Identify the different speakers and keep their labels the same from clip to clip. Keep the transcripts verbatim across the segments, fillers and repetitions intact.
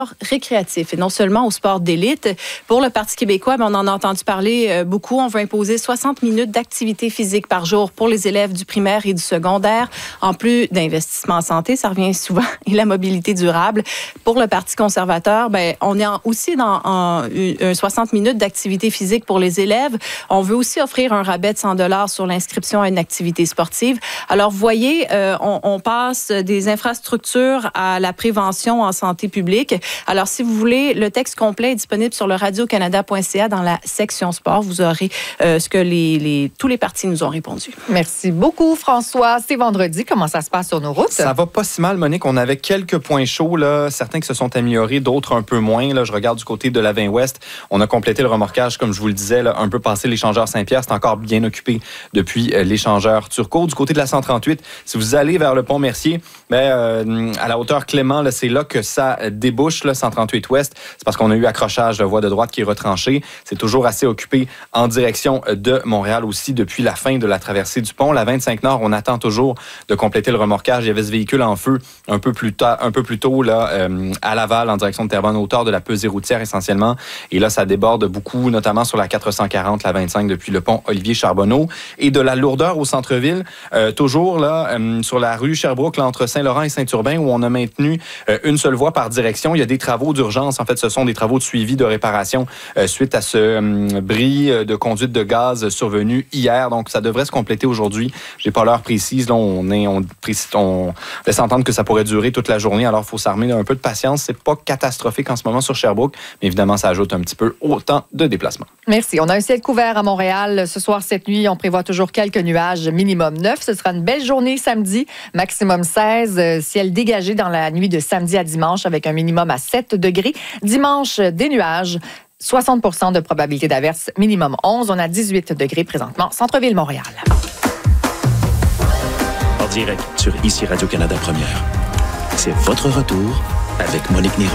Speaker 1: récréatif et non seulement au sport d'élite. Pour le Parti québécois, bien, on en a entendu parler euh, beaucoup. On veut imposer soixante minutes d'activité physique par jour pour les élèves du primaire et du secondaire, en plus d'investissement en santé, ça revient souvent, et la mobilité durable. Pour le Parti conservateur, bien, on est en, aussi dans en, en, soixante minutes d'activité physique pour les élèves. On veut aussi offrir un rabais de cent dollars sur l'inscription à une activité sportive. Alors, vous voyez, euh, on, on passe des infrastructures à la prévention en santé publique. Alors, si vous voulez, le texte complet est disponible sur le radio canada point c a dans la section sport. Vous aurez euh, ce que les, les, tous les partis nous ont répondu.
Speaker 2: Merci beaucoup, François. C'est vendredi. Comment ça se passe sur nos routes?
Speaker 3: Ça va pas si mal, Monique. On avait quelques points chauds, là. Certains qui se sont améliorés, d'autres un peu moins. Là. Je regarde du côté de la vingt ouest. On a complété le remorquage, comme je vous le disais, là, un peu passé l'échangeur Saint-Pierre. C'est encore bien occupé depuis euh, l'échangeur Turcot. Du côté de la cent trente-huit, si vous allez vers le pont Mercier, ben, euh, à la hauteur Clément, là, c'est là que ça débouche. Le cent trente-huit ouest, c'est parce qu'on a eu accrochage de voie de droite qui est retranché. C'est toujours assez occupé en direction de Montréal aussi depuis la fin de la traversée du pont. La vingt-cinq nord, on attend toujours de compléter le remorquage. Il y avait ce véhicule en feu un peu plus tard, un peu plus tôt là, euh, à Laval, en direction de Terrebonne, hauteur de la pesée routière essentiellement. Et là, ça déborde beaucoup, notamment sur la quatre cent quarante, la vingt-cinq depuis le pont Olivier Charbonneau. Et de la lourdeur au centre-ville, euh, toujours là, euh, sur la rue Sherbrooke, là, entre Saint-Laurent et Saint-Urbain, où on a maintenu euh, une seule voie par direction. Il y a des travaux d'urgence. En fait, ce sont des travaux de suivi, de réparation euh, suite à ce euh, bris de conduite de gaz survenu hier. Donc, ça devrait se compléter aujourd'hui. J'ai pas l'heure précise. Là, on est, on, on laisse entendre que ça pourrait durer toute la journée. Alors, il faut s'armer d'un peu de patience. C'est pas catastrophique en ce moment sur Sherbrooke, mais évidemment, ça ajoute un petit peu au temps de déplacement.
Speaker 2: Merci. On a un ciel couvert à Montréal. Ce soir, cette nuit, on prévoit toujours quelques nuages, minimum neuf. Ce sera une belle journée samedi, maximum seize. Ciel dégagé dans la nuit de samedi à dimanche avec un minimum à sept degrés. Dimanche, des nuages. soixante pour cent de probabilité d'averse, minimum onze. On a dix-huit degrés présentement, centre-ville Montréal.
Speaker 4: En direct sur Ici Radio-Canada Première. C'est votre retour avec Monique Néron.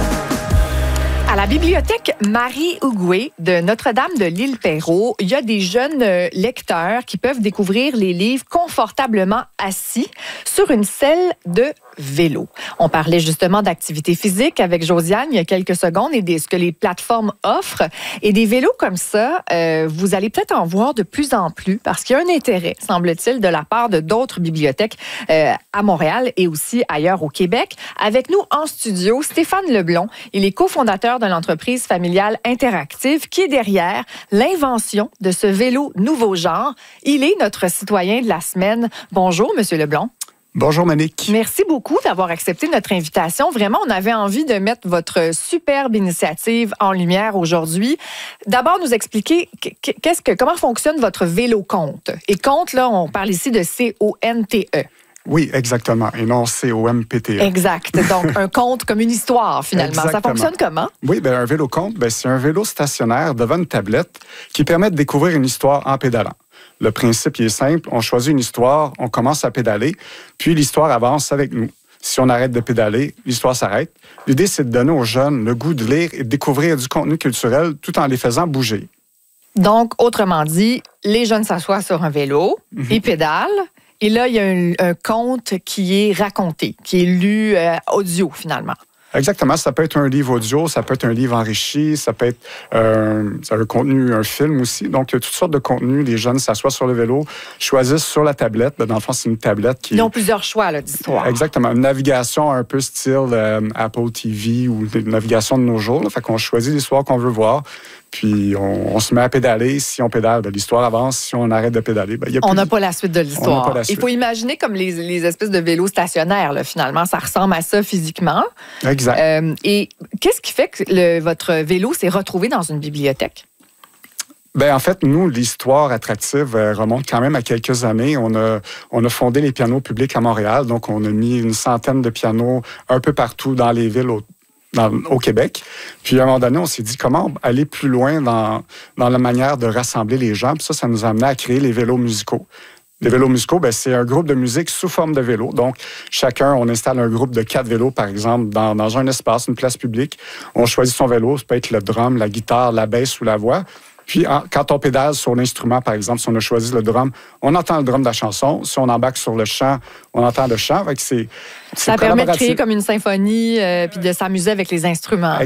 Speaker 2: À la bibliothèque Marie-Ougoué de Notre-Dame de l'Île-Perrot, il y a des jeunes lecteurs qui peuvent découvrir les livres confortablement assis sur une selle de vélo. On parlait justement d'activité physique avec Josiane il y a quelques secondes et de ce que les plateformes offrent. Et des vélos comme ça, euh, vous allez peut-être en voir de plus en plus parce qu'il y a un intérêt, semble-t-il, de la part de d'autres bibliothèques euh, à Montréal et aussi ailleurs au Québec. Avec nous en studio, Stéphane Leblond. Il est cofondateur de l'entreprise familiale Interactive qui est derrière l'invention de ce vélo nouveau genre. Il est notre citoyen de la semaine. Bonjour, Monsieur Leblond.
Speaker 5: Bonjour, Monique.
Speaker 2: Merci beaucoup d'avoir accepté notre invitation. Vraiment, on avait envie de mettre votre superbe initiative en lumière aujourd'hui. D'abord, nous expliquer qu'est-ce que, comment fonctionne votre vélo compte. Et compte, là, on parle ici de C O N T E.
Speaker 5: Oui, exactement, et non C O M P T E.
Speaker 2: Exact. Donc, un conte comme une histoire, finalement.
Speaker 5: Exactement.
Speaker 2: Ça fonctionne comment?
Speaker 5: Oui, bien, un vélo compte, bien, c'est un vélo stationnaire devant une tablette qui permet de découvrir une histoire en pédalant. Le principe il est simple, on choisit une histoire, on commence à pédaler, puis l'histoire avance avec nous. Si on arrête de pédaler, l'histoire s'arrête. L'idée, c'est de donner aux jeunes le goût de lire et de découvrir du contenu culturel tout en les faisant bouger.
Speaker 2: Donc, autrement dit, les jeunes s'assoient sur un vélo, mm-hmm. ils pédalent, et là, il y a un, un conte qui est raconté, qui est lu euh, audio, finalement.
Speaker 5: Exactement. Ça peut être un livre audio, ça peut être un livre enrichi, ça peut être euh, un contenu, un film aussi. Donc, il y a toutes sortes de contenus. Les jeunes s'assoient sur le vélo, choisissent sur la tablette. Dans le fond, c'est une tablette qui...
Speaker 2: Ils ont plusieurs choix là, d'histoire.
Speaker 5: Exactement. Une navigation un peu style euh, Apple T V ou une navigation de nos jours. Là. Fait qu'on choisit l'histoire qu'on veut voir. Puis, on, on se met à pédaler. Si on pédale, ben, l'histoire avance. Si on arrête de pédaler, ben, il y a plus...
Speaker 2: On n'a pas la suite de l'histoire.
Speaker 5: La suite.
Speaker 2: Il faut imaginer comme les, les espèces de vélos stationnaires, là, finalement. Ça ressemble à ça physiquement.
Speaker 5: Exact.
Speaker 2: Euh, et qu'est-ce qui fait que le, votre vélo s'est retrouvé dans une bibliothèque?
Speaker 5: Ben en fait, nous, l'histoire attractive remonte quand même à quelques années. On a, on a fondé les pianos publics à Montréal. Donc, on a mis une centaine de pianos un peu partout dans les villes au Dans, au Québec. Puis, à un moment donné, on s'est dit comment aller plus loin dans, dans la manière de rassembler les gens. Puis ça, ça nous a amené à créer les vélos musicaux. Les vélos musicaux, ben, c'est un groupe de musique sous forme de vélo. Donc, chacun, on installe un groupe de quatre vélos, par exemple, dans, dans un espace, une place publique. On choisit son vélo. Ça peut être le drum, la guitare, la basse ou la voix. Puis, en, quand on pédale sur l'instrument, par exemple, si on a choisi le drum, on entend le drum de la chanson. Si on embarque sur le chant, on entend le chant. Fait que c'est, c'est
Speaker 2: Ça permet de créer comme une symphonie euh, puis de s'amuser avec les instruments.